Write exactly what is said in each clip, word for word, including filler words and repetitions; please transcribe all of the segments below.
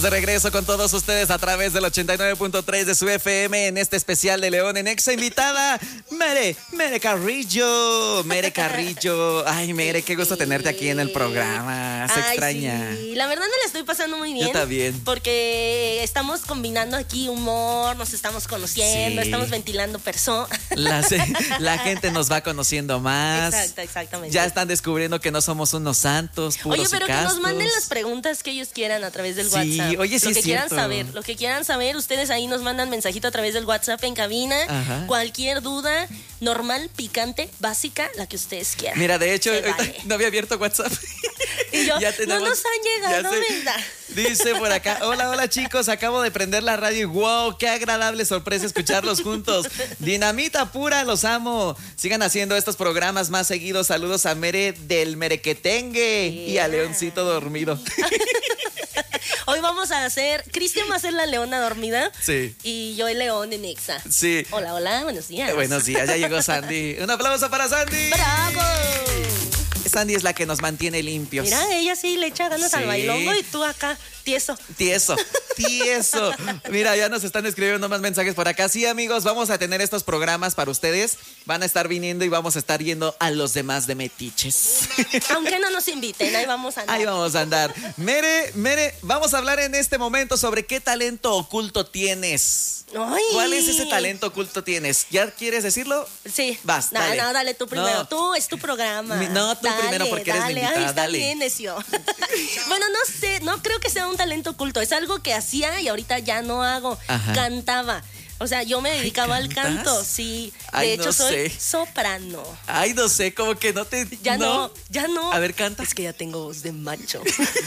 De regreso con todos ustedes a través del ochenta y nueve punto tres de su F M en este especial de León en Exa. Invitada Mere, Mere Carrillo, Mere Carrillo. Ay, Mere, qué gusto tenerte aquí en el programa. Se Ay, extraña. Sí. La verdad me la estoy pasando muy bien. Yo también. Porque estamos combinando aquí humor, nos estamos conociendo, Sí. estamos ventilando personas. La, la gente nos va conociendo más. Exacto, exactamente. Ya están descubriendo que no somos unos santos, puros Oye, pero y que nos castos. manden las preguntas que ellos quieran a través del Sí, WhatsApp. oye, sí Lo que es quieran cierto. saber, lo que quieran saber, ustedes ahí nos mandan mensajito a través del WhatsApp en cabina. Ajá. Cualquier duda, normal, picante, básica, la que ustedes quieran. Mira, de hecho, Se ahorita vale. no había abierto WhatsApp. Y yo, Ya no tenemos- nos han llegado, ya sé. ¿verdad? Dice por acá, hola, hola chicos, acabo de prender la radio y wow, qué agradable sorpresa escucharlos juntos. Dinamita pura, los amo. Sigan haciendo estos programas más seguidos. Saludos a Mere del Merequetengue y a Yeah. Leoncito dormido. Hoy vamos a hacer, Cristian va a ser la leona dormida. Sí. Y yo el león en Exa. Sí. Hola, hola, buenos días. Buenos días, ya llegó Sandy. Un aplauso para Sandy. ¡Bravo! Sandy es la que nos mantiene limpios. Mira, ella sí le echa ganas Sí. al bailongo y tú acá, tieso. Tieso, tieso. Mira, ya nos están escribiendo más mensajes por acá. Sí, amigos, vamos a tener estos programas para ustedes. Van a estar viniendo y vamos a estar yendo a los demás de metiches. Aunque no nos inviten, ahí vamos a andar. Ahí vamos a andar. Mere, Mere, vamos a hablar en este momento sobre qué talento oculto tienes. Ay. ¿Cuál es ese talento oculto tienes? ¿Ya quieres decirlo? Sí. Vas, no, dale. No, dale tú primero. No. Tú, es tu programa. Mi- no, tú primero porque eres mi invitada, Ay, está dale. bien, necio. Bueno, no sé, no creo que sea un talento oculto. Es algo que hacía y ahorita ya no hago. Ajá. Cantaba. O sea, yo me dedicaba al ¿cantas? canto, sí. De Ay, hecho, no soy sé. soprano. Ay, no sé, como que no te... Ya no, ya no. A ver, canta. Es que ya tengo voz de macho.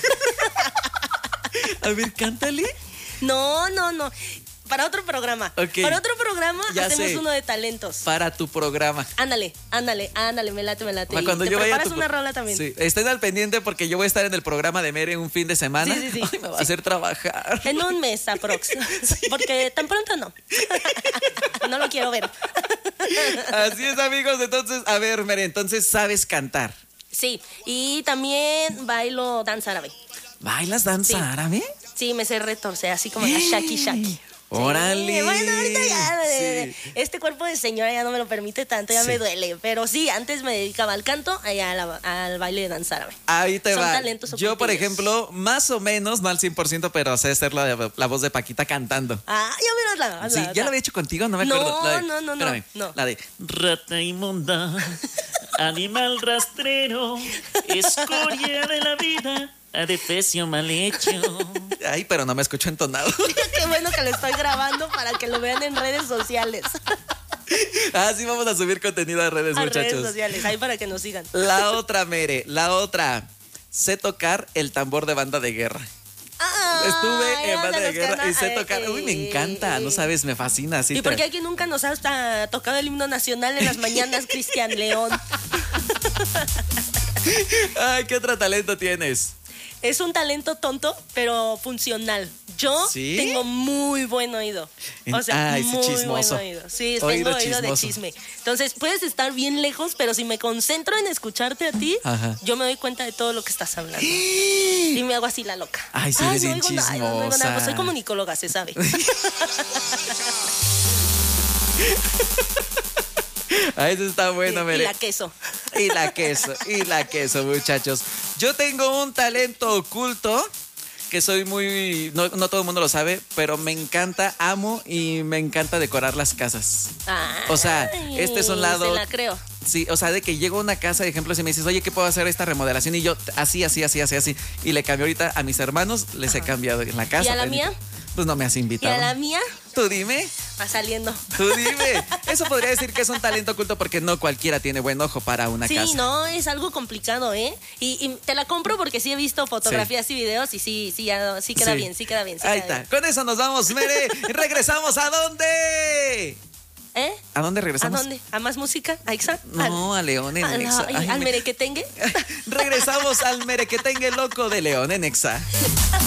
A ver, cántale. No, no, no. Para otro programa. Ok. Para otro programa Ya hacemos sé. uno de talentos. Para tu programa. Ándale, ándale, ándale, me late, me late. Para Y cuando te yo vaya a preparas tu- una rola también. Sí, estén al pendiente porque yo voy a estar en el programa de Mere un fin de semana. Sí, sí, sí. Ay, me va a Sí. hacer trabajar. En un mes aprox. Porque tan pronto no. No lo quiero ver. Así es, amigos. Entonces, a ver, Mere, entonces sabes cantar. Sí, y también bailo danza árabe. ¿Bailas danza Sí. árabe? Sí, me sé retorcer, así como la Shaki Shaki. ¡Órale! Sí, bueno, ahorita ya, Sí. este cuerpo de señora ya no me lo permite tanto, ya Sí. me duele. Pero sí, antes me dedicaba al canto y a la- al baile de danza árabe. Ahí te Son va. talentos Yo, por ocultillos. ejemplo, más o menos, no al cien por ciento, pero sé hacer la, la voz de Paquita cantando. Ah, ya verás la. la- Sí, la- ¿ya lo había hecho contigo? No me No, acuerdo. La de- no, no, no, espérame, no. La de... Rata inmunda, animal rastrero, escoria de la vida, adefesio mal hecho. Ay, pero no me escucho entonado. Qué bueno que lo estoy grabando para que lo vean en redes sociales. Ah, sí, vamos a subir contenido a redes, A muchachos. redes sociales, ahí para que nos sigan. La otra, Mere, la otra. Sé tocar el tambor de banda de guerra. Ay, Estuve en banda de los guerra que y sé no- tocar. ay, Uy, me encanta, no sabes, me fascina. Sí, ¿Y por te- qué aquí nunca nos ha hasta tocado el himno nacional en las mañanas, Cristian León? Ay, ¿qué otro talento tienes? Es un talento tonto, pero funcional. Yo ¿Sí? tengo muy buen oído. O sea, Ay, sí, muy chismoso. buen oído. Sí, Oído tengo oído de chismoso. chisme. Entonces, puedes estar bien lejos, pero si me concentro en escucharte a ti, Ajá. yo me doy cuenta de todo lo que estás hablando. Y me hago así la loca. Ay, sí, eres bien oigo nada, ay, no oigo nada. chismosa. Pues soy comunicóloga, se sabe. Ah, eso está bueno, y, y Mere. la queso. Y la queso, y la queso, muchachos. Yo tengo un talento oculto que soy muy... No, no todo el mundo lo sabe, pero me encanta, amo y me encanta decorar las casas. O sea, Ay, este es un lado... Se la creo. Sí, o sea, de que llego a una casa, de ejemplo, si me dices, oye, ¿qué puedo hacer esta remodelación? Y yo, así, así, así, así, así. Y le cambio ahorita a mis hermanos, les he cambiado en la casa. ¿Y a la pero- mía? Pues no me has Y invitado. a la mía Tú dime. va saliendo. Tú dime. Eso podría decir que es un talento oculto porque no cualquiera tiene buen ojo para una Sí, casa. no, es algo complicado, ¿eh? Y, y te la compro porque sí he visto fotografías y videos y sí, sí, ya, sí queda Sí. bien, sí queda bien. Sí Ahí queda está. Con eso nos vamos, Mere. ¿Regresamos a dónde? bien. ¿Eh? ¿A dónde ¿A regresamos? dónde? ¿A más música? ¿A Exa? No, a León en ¿Al, Exa. al, Ay, al me- merequetengue? Regresamos al Merequetengue loco de León en Exa.